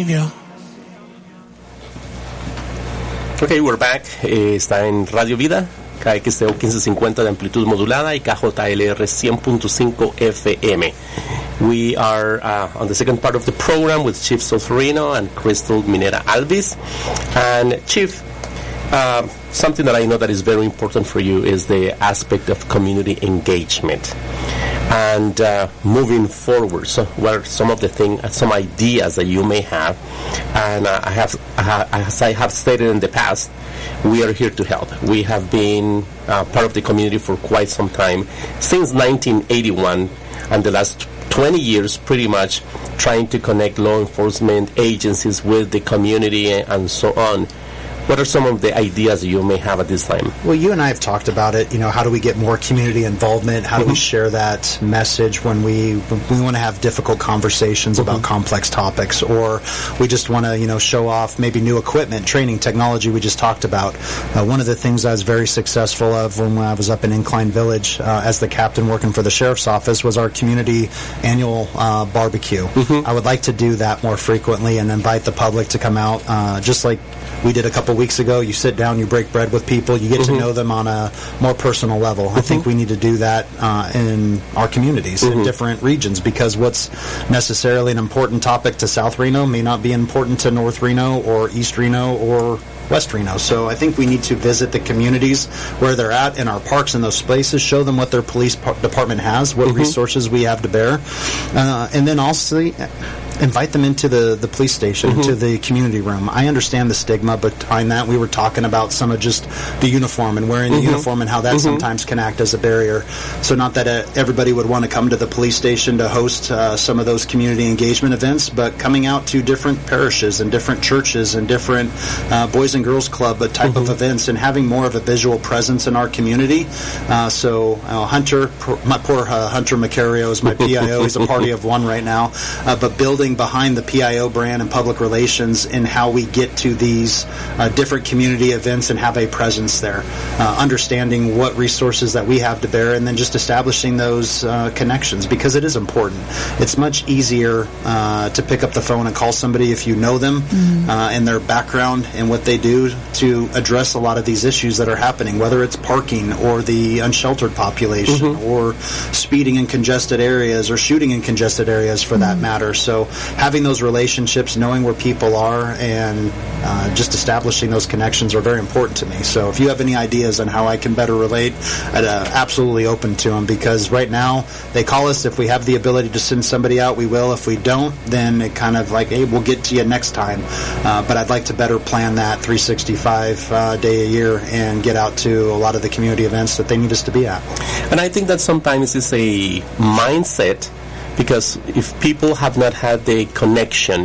Radio. Ok, we're back. Está en Radio Vida, KXTO 1550 de amplitud modulada y KJLR 100.5 FM. We are on the second part of the program with Chief Solferino and Crystal Minera Alvis. And Chief, something that I know that is very important for you is the aspect of community engagement. And moving forward, so what are some of the some ideas that you may have? And as I have stated in the past, we are here to help. We have been part of the community for quite some time, since 1981, and the last 20 years pretty much trying to connect law enforcement agencies with the community and so on. What are some of the ideas you may have at this time? Well, you and I have talked about it. You know, how do we get more community involvement? How do we share that message when we want to have difficult conversations about complex topics, or we just want to, show off maybe new equipment, training, technology we just talked about. One of the things I was very successful of when I was up in Incline Village as the captain working for the sheriff's office was our community annual barbecue. I would like to do that more frequently and invite the public to come out, just like we did a couple weeks ago. You sit down, you break bread with people, you get to know them on a more personal level. I think we need to do that in our communities in different regions, because what's necessarily an important topic to South Reno may not be important to North Reno or East Reno or West Reno. So I think we need to visit the communities where they're at in our parks and those places, show them what their police department has, what resources we have to bear, and then also invite them into the police station, into the community room. I understand the stigma behind that. We were talking about some of just the uniform and wearing the uniform and how that sometimes can act as a barrier. So not that everybody would want to come to the police station to host some of those community engagement events, but coming out to different parishes and different churches and different Boys and Girls Club type of events, and having more of a visual presence in our community. So Hunter, my poor Hunter Macario is my PIO. He's a party of one right now. But building behind the PIO brand and public relations and how we get to these different community events and have a presence there, understanding what resources that we have to bear, and then just establishing those connections, because it is important. It's much easier to pick up the phone and call somebody if you know them and their background and what they do to address a lot of these issues that are happening, whether it's parking or the unsheltered population or speeding in congested areas or shooting in congested areas for that matter. So having those relationships, knowing where people are, and just establishing those connections are very important to me. So if you have any ideas on how I can better relate, I'd absolutely open to them, because right now they call us. If we have the ability to send somebody out, we will. If we don't, then it kind of like, hey, we'll get to you next time. But I'd like to better plan that 365 day a year and get out to a lot of the community events that they need us to be at. And I think that sometimes it's a mindset, because if people have not had the connection